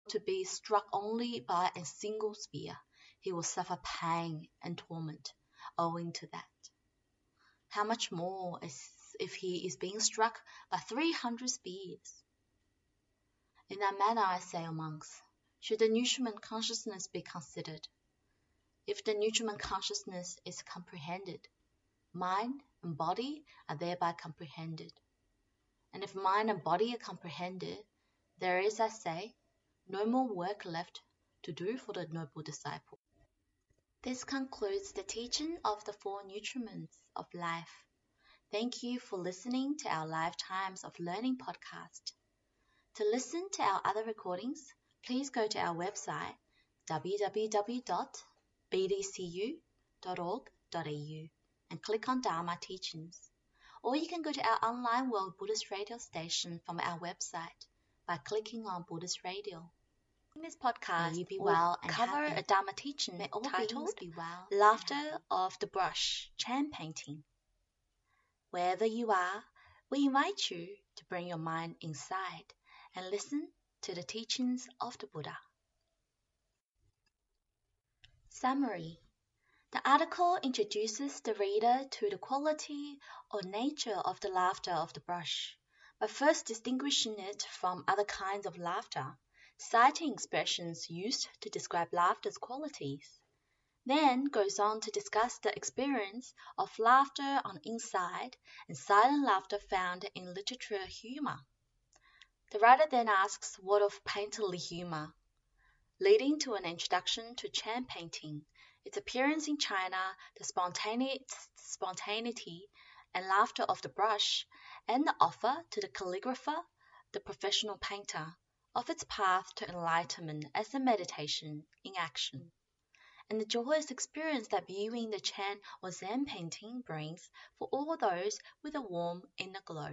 to be struck only by a single spear, he will suffer pain and torment owing to that. How much more if he is being struck by 300 spears? In that manner, I say, O monks, should the nutriment consciousness be considered. If the nutriment consciousness is comprehended, mind and body are thereby comprehended. And if mind and body are comprehended, there is, I say, no more work left to do for the noble disciple. This concludes the teaching of the 4 nutriments of life. Thank you for listening to our Lifetimes of Learning podcast. To listen to our other recordings, please go to our website www.bdcu.org.au and click on Dharma Teachings. Or you can go to our online World Buddhist Radio station from our website by clicking on Buddhist Radio. In this podcast, may you be well and cover happy. A Dharma teaching titled Laughter of the Brush, Chan Painting. Wherever you are, we invite you to bring your mind inside and listen to the teachings of the Buddha. Summary. The article introduces the reader to the quality or nature of the laughter of the brush, by first distinguishing it from other kinds of laughter, citing expressions used to describe laughter's qualities. Then goes on to discuss the experience of laughter on the inside and silent laughter found in literature humor. The writer then asks what of painterly humor, leading to an introduction to Chan painting, its appearance in China, the spontaneity and laughter of the brush, and the offer to the calligrapher, the professional painter, of its path to enlightenment as a meditation in action, and the joyous experience that viewing the Chan or Zen painting brings for all those with a warm inner glow.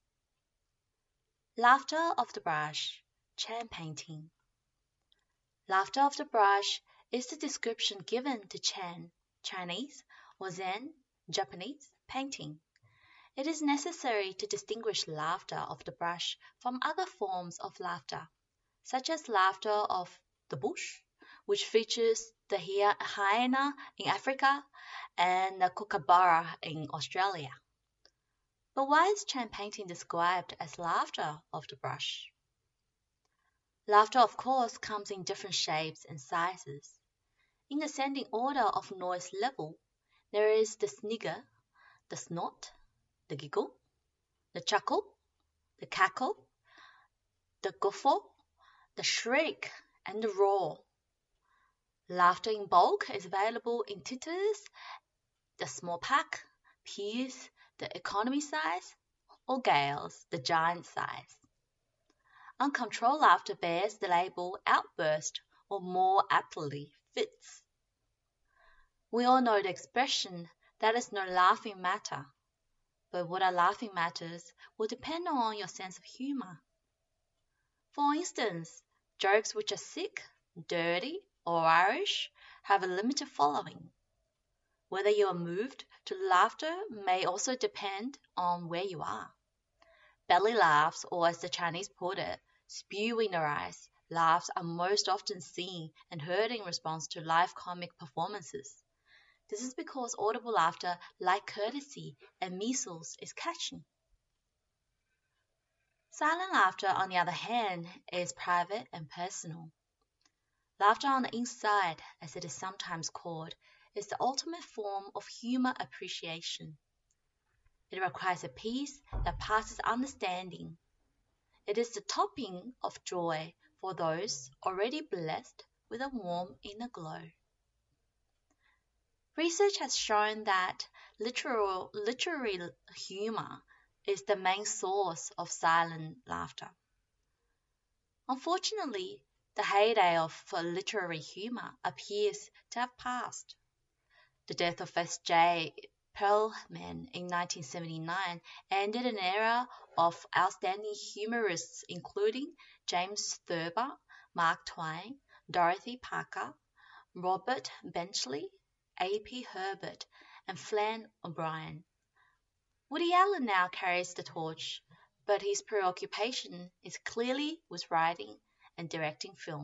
Laughter of the brush, Chan painting. Laughter of the brush is the description given to Chan, Chinese, or Zen, Japanese, painting. It is necessary to distinguish laughter of the brush from other forms of laughter, such as laughter of the bush, which features the hyena in Africa and the kookaburra in Australia. But why is Chan painting described as laughter of the brush? Laughter, of course, comes in different shapes and sizes. In ascending order of noise level, there is the snigger, the snort, the giggle, the chuckle, the cackle, the guffaw, the shriek, and the roar. Laughter in bulk is available in titters, the small pack, peers, the economy size, or gales, the giant size. Uncontrolled laughter bears the label outburst, or more aptly, fits. We all know the expression, that is no laughing matter. But what are laughing matters will depend on your sense of humor. For instance, jokes which are sick, dirty, or Irish have a limited following. Whether you are moved to laughter may also depend on where you are. Belly laughs, or as the Chinese put it, spew in their eyes, laughs are most often seen and heard in response to live comic performances. This is because audible laughter, like courtesy and measles, is catching. Silent laughter, on the other hand, is private and personal. Laughter on the inside, as it is sometimes called, is the ultimate form of humor appreciation. It requires a peace that passes understanding. It is the topping of joy for those already blessed with a warm inner glow. Research has shown that literary humor is the main source of silent laughter. Unfortunately, the heyday of literary humor appears to have passed. The death of S.J. Perelman in 1979 ended an era of outstanding humorists including James Thurber, Mark Twain, Dorothy Parker, Robert Benchley, A.P. Herbert, and Flann O'Brien. Woody Allen now carries the torch, but his preoccupation is clearly with writing and directing film.